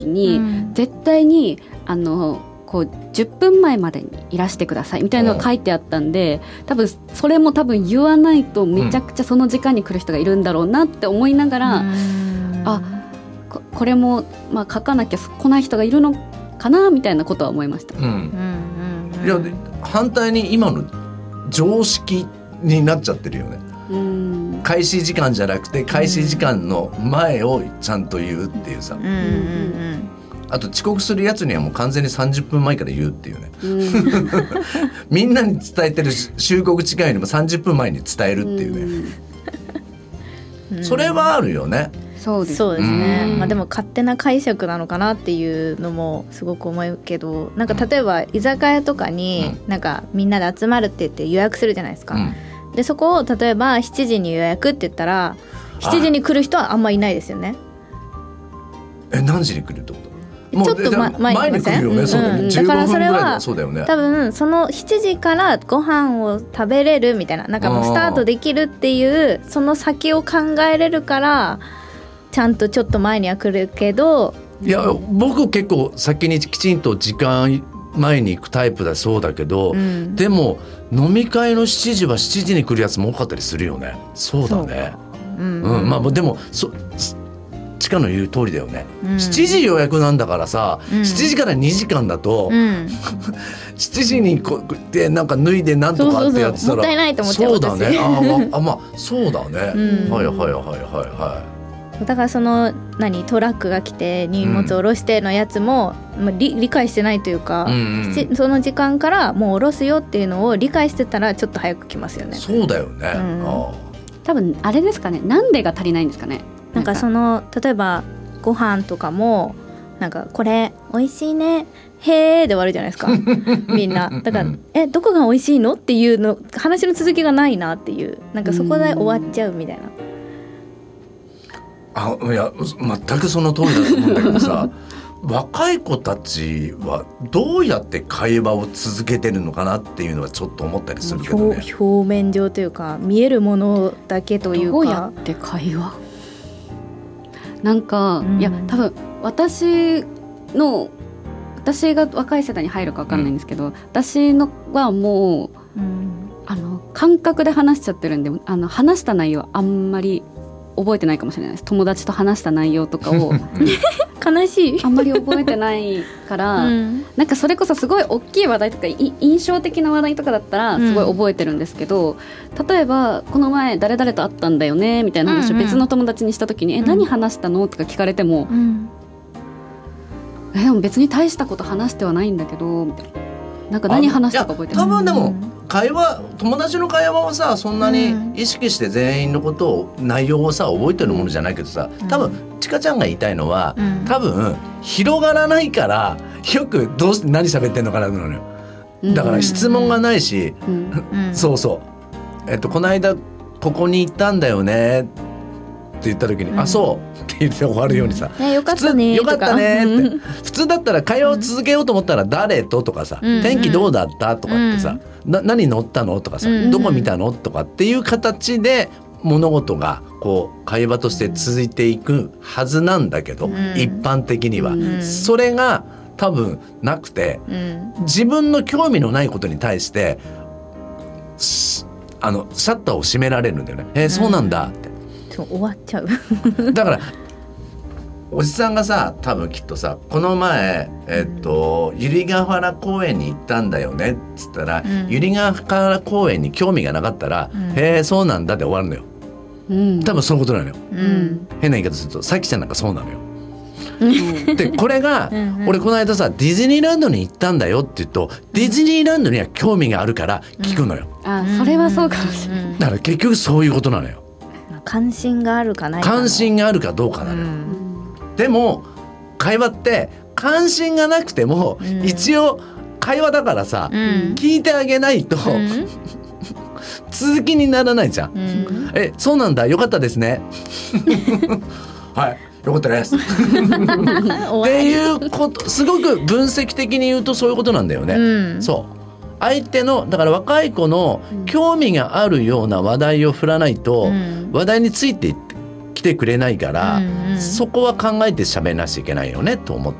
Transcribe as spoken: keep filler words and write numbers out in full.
に、うん、絶対にあのこうじゅっぷんまえまでにいらしてくださいみたいなのが書いてあったんで、多分それも多分言わないとめちゃくちゃその時間に来る人がいるんだろうなって思いながら、うん、あ こ, これもまあ書かなきゃ来ない人がいるのかなみたいなことは思いました、うんうんうん、いや反対に今の常識になっちゃってるよね。うん、開始時間じゃなくて開始時間の前をちゃんと言うっていうさ、うんうんうん、あと遅刻するやつにはもう完全にさんじゅっぷんまえから言うっていうね、うん、みんなに伝えてる集刻時間よりもさんじゅっぷんまえに伝えるっていうね、うん、それはあるよね。 そうです、そうですね、うん、まあ、でも勝手な解釈なのかなっていうのもすごく思うけど、なんか例えば居酒屋とかになんかみんなで集まるって言って予約するじゃないですか、うん、でそこを例えばしちじに予約って言ったらしちじに来る人はあんまいないですよね。 え、何時に来るってこと？もうちょっと、ま、前に来ません？うんうん、 そうだね、 だからそれはそうだよね、 多分そのしちじからご飯を食べれるみたいな、なんかもうスタートできるっていうその先を考えれるからちゃんとちょっと前には来るけど、 いや僕結構先にきちんと時間前に行くタイプだそうだけど、うん、でも飲み会のしちじはしちじに来るやつも多かったりするよね。そうだね、う、うんうん、まあでもそ地下の言う通りだよね、うん、しちじ予約なんだからさ、うん、しちじからにじかんだと、うん、しちじにこでなんか脱いでなんとかってやってたら、そうそうそう、 もったいないと思っちゃう。 そうだね、あ、まあ、まあそうだね、うん、はいはいはいはいはい。 だからその何トラックが来て荷物を下ろしてのやつも、うん、まあ、理, 理解してないというか、うんうん、その時間からもう下ろすよっていうのを理解してたらちょっと早く来ますよね。 そうだよね、うん、 あ多分あれですかね、なんでが足りないんですかね。 なんかその例えばご飯とかもなんかこれ美味しいねへーで終わるじゃないですかみんなだからえどこが美味しいのっていうの話の続きがないなっていう、なんかそこで終わっちゃうみたいな。 あ、いや全くその通りだと思うんだけどさ若い子たちはどうやって会話を続けてるのかなっていうのはちょっと思ったりするけどね。 表, 表面上というか見えるものだけというか、 どうやって会話なんか、うん、いや多分私の私が若い世代に入るか分かんないんですけど、うん、私のはもう、うん、あの感覚で話しちゃってるんで、あの話した内容あんまり覚えてないかもしれないです。友達と話した内容とかを悲しいあんまり覚えてないから、うん、なんかそれこそすごい大きい話題とか印象的な話題とかだったらすごい覚えてるんですけど、うん、例えばこの前誰々と会ったんだよねみたいな話を別の友達にした時に、うんうん、え何話したのとか聞かれても、うん、えでも別に大したこと話してはないんだけどなんか何話したか覚えてない。 多分でも会話友達の会話をさそんなに意識して全員のことを内容をさ覚えてるものじゃないけどさ、多分ちかちゃんが言いたいのは、うん、多分広がらないからよくどうして何喋ってんのかなのよ。だから質問がないし、うんうん、そうそうえっとこの間ここに行ったんだよねって言った時に、うん、あそうって言って終わるようにさ、 うんね、よかったねよかったねって普通だったら会話を続けようと思ったら誰ととかさ、うん、天気どうだったとかってさ、うん、な何乗ったのとかさ、うん、どこ見たのとかっていう形で物事がこう会話として続いていくはずなんだけど、うん、一般的には、うん、それが多分なくて、うん、自分の興味のないことに対してあのシャッターを閉められるんだよね。えー、そうなんだって、 そう終わっちゃうだからおじさんがさ多分きっとさこの前、えっと、百合ヶ原公園に行ったんだよねっつったら、うん、百合ヶ原公園に興味がなかったら、うん、へえそうなんだで終わるのよ、うん、多分そういうことなのよ、うん、変な言い方するとさきちゃんなんかそうなのよ、うん、でこれがうん、俺この間さディズニーランドに行ったんだよって言うとディズニーランドには興味があるから聞くのよ、 うん、あそれはそうかもしれない。 だから結局そういうことなのよ。 関心があるかないか関心があるかどうかなのよ、うん、でも会話って関心がなくても、うん、一応会話だからさ、うん、聞いてあげないと、うん、続きにならないじゃん、うん、えそうなんだよかったですねはいよかったですっていうことすごく分析的に言うとそういうことなんだよね、うん、そう相手のだから若い子の興味があるような話題を振らないと、うん、話題についてき来てくれないから、 うんうん、 そこは考えて喋らなきゃいけないよねと思っ